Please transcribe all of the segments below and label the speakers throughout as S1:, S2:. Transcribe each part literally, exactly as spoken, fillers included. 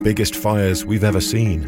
S1: biggest fires we've ever seen.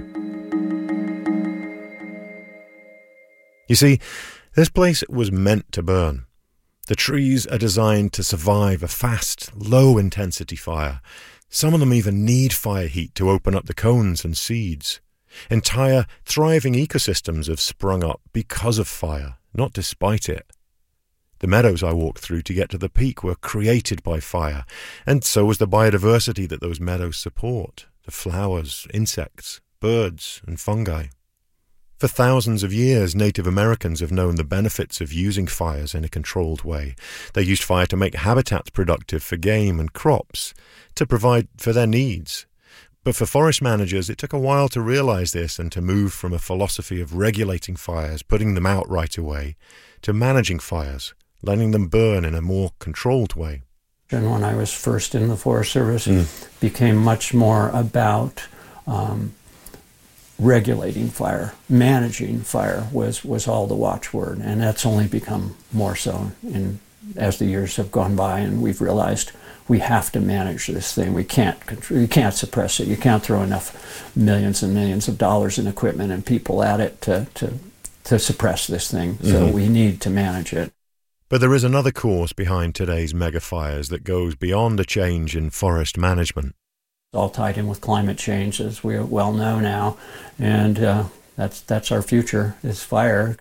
S1: You see, this place was meant to burn. The trees are designed to survive a fast, low-intensity fire. Some of them even need fire heat to open up the cones and seeds. Entire, thriving ecosystems have sprung up because of fire, not despite it. The meadows I walked through to get to the peak were created by fire, and so was the biodiversity that those meadows support, the flowers, insects, birds, and fungi. For thousands of years, Native Americans have known the benefits of using fires in a controlled way. They used fire to make habitats productive for game and crops, to provide for their needs. But for forest managers, it took a while to realize this and to move from a philosophy of regulating fires, putting them out right away, to managing fires, letting them burn in a more controlled way.
S2: And when I was first in the Forest Service, mm. it became much more about um, regulating fire. Managing fire was, was all the watchword, and that's only become more so in, as the years have gone by, and we've realized we have to manage this thing. We can't control, you can't suppress it. You can't throw enough millions and millions of dollars in equipment and people at it to, to, to suppress this thing. Mm-hmm. So we need to manage it.
S1: But there is another cause behind today's mega fires that goes beyond a change in forest management.
S2: All tied in with climate change, as we well know now, and uh, that's that's our future, is fire.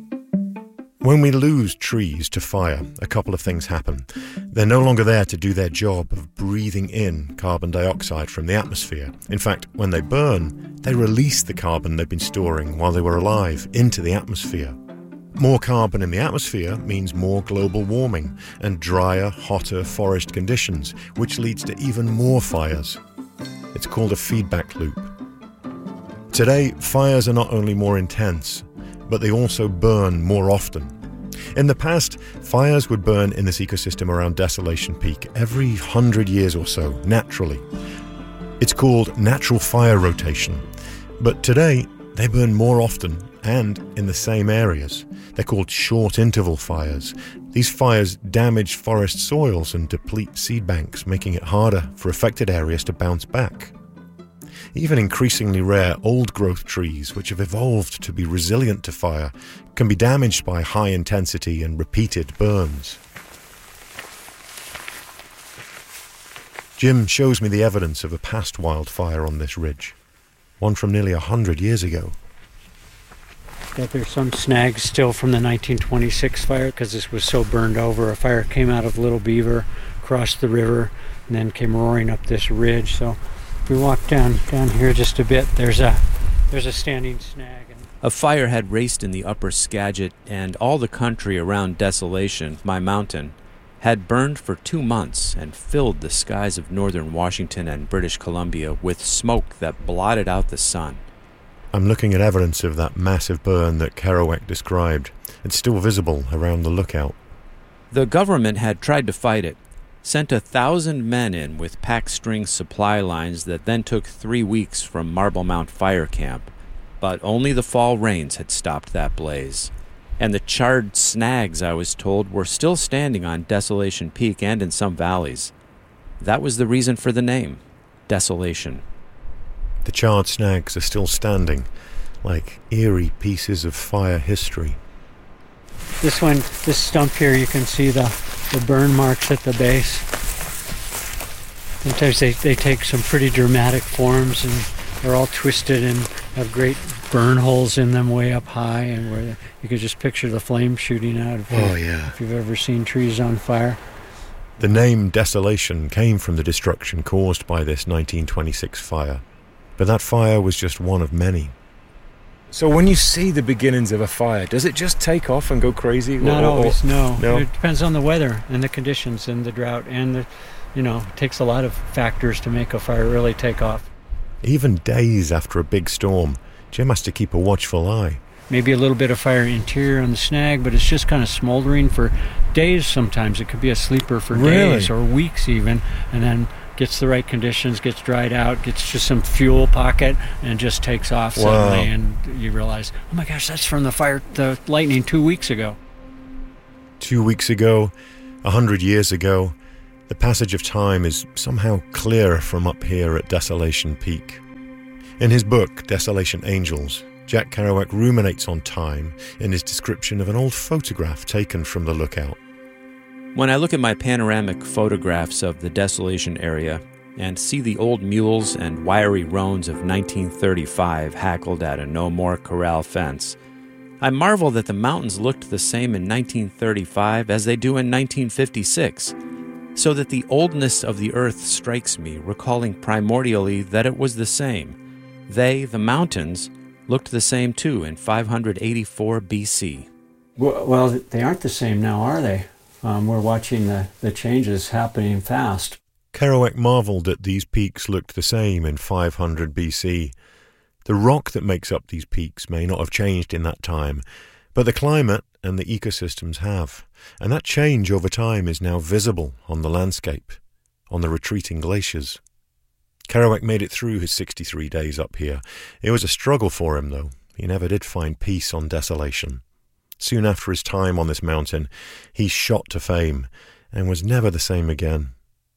S1: When we lose trees to fire, a couple of things happen. They're no longer there to do their job of breathing in carbon dioxide from the atmosphere. In fact, when they burn, they release the carbon they've been storing while they were alive into the atmosphere. More carbon in the atmosphere means more global warming and drier, hotter forest conditions, which leads to even more fires. It's called a feedback loop. Today, fires are not only more intense, but they also burn more often. In the past, fires would burn in this ecosystem around Desolation Peak every hundred years or so, naturally. It's called natural fire rotation. But today, they burn more often and in the same areas. They're called short-interval fires. These fires damage forest soils and deplete seed banks, making it harder for affected areas to bounce back. Even increasingly rare old-growth trees, which have evolved to be resilient to fire, can be damaged by high-intensity and repeated burns. Jim shows me the evidence of a past wildfire on this ridge, one from nearly a hundred years ago.
S2: Yeah, there's some snags still from the nineteen twenty-six fire, because this was so burned over. A fire came out of Little Beaver, crossed the river, and then came roaring up this ridge. So if we walk down down here just a bit, there's a there's a standing snag.
S3: A fire had raced in the upper Skagit, and all the country around Desolation, my mountain, had burned for two months and filled the skies of northern Washington and British Columbia with smoke that blotted out the sun.
S1: I'm looking at evidence of that massive burn that Kerouac described. It's still visible around the lookout.
S3: The government had tried to fight it, sent a thousand men in with pack-string supply lines that then took three weeks from Marble Mount Fire Camp. But only the fall rains had stopped that blaze. And the charred snags, I was told, were still standing on Desolation Peak and in some valleys. That was the reason for the name, Desolation.
S1: The charred snags are still standing, like eerie pieces of fire history.
S2: This one, this stump here, you can see the, the burn marks at the base. Sometimes they, they take some pretty dramatic forms, and they're all twisted and have great burn holes in them way up high, and where you can just picture the flame shooting out. If
S1: oh, yeah.
S2: If you've ever seen trees on fire.
S1: The name Desolation came from the destruction caused by this nineteen twenty-six fire. But that fire was just one of many.
S4: So when you see the beginnings of a fire, does it just take off and go crazy?
S2: Not
S4: or,
S2: always,
S4: or,
S2: no.
S4: no.
S2: It depends on the weather and the conditions and the drought. And, the, you know, it takes a lot of factors to make a fire really take off.
S1: Even days after a big storm, Jim has to keep a watchful eye.
S2: Maybe a little bit of fire interior on the snag, but it's just kind of smoldering for days sometimes. It could be a sleeper for
S4: really?
S2: days or weeks even, and then gets the right conditions, gets dried out, gets just some fuel pocket, and just takes off suddenly. Wow. And you realize, oh my gosh, that's from the fire, the lightning two weeks ago.
S1: Two weeks ago, a hundred years ago, the passage of time is somehow clearer from up here at Desolation Peak, In his book, Desolation Angels, Jack Kerouac ruminates on time in his description of an old photograph taken from the lookout.
S3: When I look at my panoramic photographs of the Desolation area and see the old mules and wiry roans of nineteen thirty-five hackled at a no more corral fence, I marvel that the mountains looked the same in nineteen thirty-five as they do in nineteen fifty-six, so that the oldness of the earth strikes me, recalling primordially that it was the same. They, the mountains, looked the same too in five hundred eighty-four B C.
S2: Well, they aren't the same now, are they? Um, we're watching the, the changes happening fast.
S1: Kerouac marveled that these peaks looked the same in five hundred B C. The rock that makes up these peaks may not have changed in that time, but the climate and the ecosystems have, and that change over time is now visible on the landscape, on the retreating glaciers. Kerouac made it through his sixty-three days up here. It was a struggle for him, though. He never did find peace on Desolation. Soon after his time on this mountain, he shot to fame and was never the same again.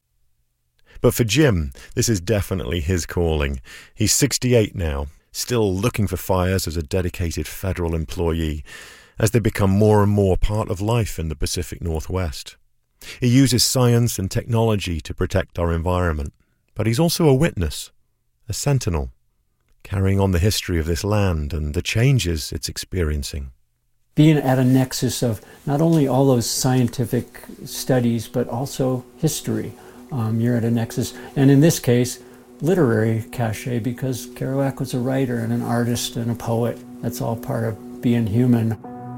S1: But for Jim, this is definitely his calling. He's sixty-eight now, still looking for fires as a dedicated federal employee, as they become more and more part of life in the Pacific Northwest. He uses science and technology to protect our environment, but he's also a witness, a sentinel, carrying on the history of this land and the changes it's experiencing.
S2: Being at a nexus of not only all those scientific studies, but also history. Um, you're at a nexus, and in this case, literary cachet, because Kerouac was a writer and an artist and a poet. That's all part of being human.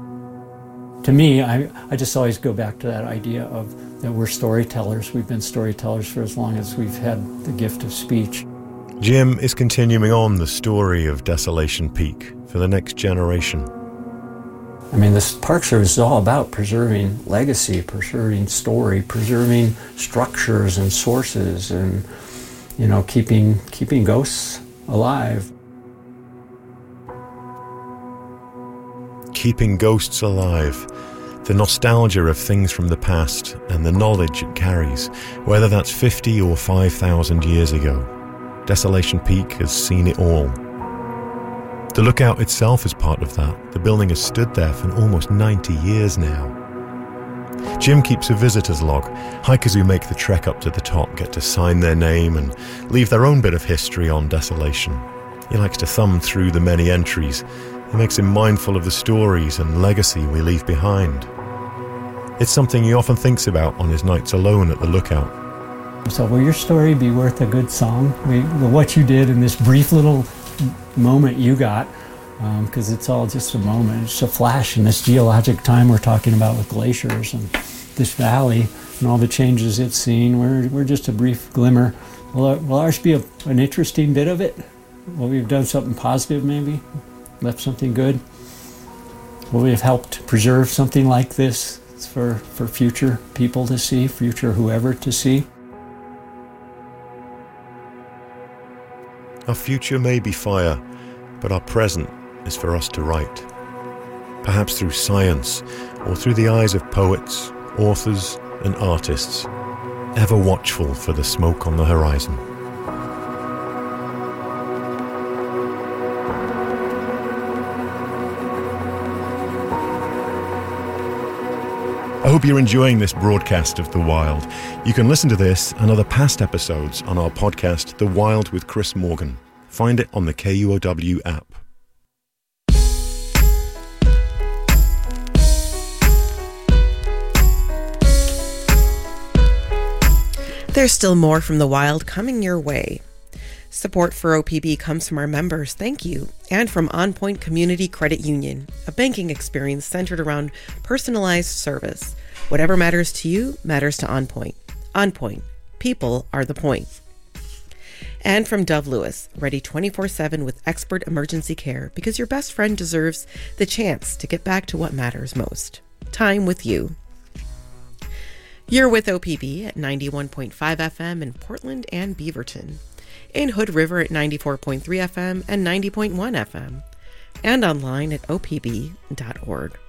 S2: To me, I, I just always go back to that idea of that we're storytellers. We've been storytellers for as long as we've had the gift of speech.
S1: Jim is continuing on the story of Desolation Peak for the next generation.
S2: I mean, this Park Service is all about preserving legacy, preserving story, preserving structures and sources, and, you know, keeping keeping ghosts alive.
S1: Keeping ghosts alive. The nostalgia of things from the past and the knowledge it carries, whether that's fifty or five thousand years ago. Desolation Peak has seen it all. The lookout itself is part of that. The building has stood there for almost ninety years now. Jim keeps a visitor's log. Hikers who make the trek up to the top get to sign their name and leave their own bit of history on Desolation. He likes to thumb through the many entries. It makes him mindful of the stories and legacy we leave behind. It's something he often thinks about on his nights alone at the lookout.
S2: So will your story be worth a good song? We, what you did in this brief little moment you got, because um, it's all just a moment. It's a flash in this geologic time we're talking about with glaciers and this valley and all the changes it's seen. We're, we're just a brief glimmer. Will, will ours be a, an interesting bit of it? Will we have done something positive maybe? Left something good? Will we have helped preserve something like this for, for future people to see, future whoever to see?
S1: Our future may be fire, but our present is for us to write. Perhaps through science, or through the eyes of poets, authors, and artists, ever watchful for the smoke on the horizon. I hope you're enjoying this broadcast of The Wild. You can listen to this and other past episodes on our podcast, The Wild with Chris Morgan. Find it on the K U O W app.
S5: There's still more from The Wild coming your way. Support for O P B comes from our members, thank you, and from OnPoint Community Credit Union, a banking experience centered around personalized service. Whatever matters to you matters to OnPoint. OnPoint, people are the point. And from Dove Lewis, ready twenty-four seven with expert emergency care, because your best friend deserves the chance to get back to what matters most. Time with you. You're with O P B at ninety-one point five F M in Portland and Beaverton, in Hood River at ninety-four point three F M and ninety point one F M, and online at O P B dot org.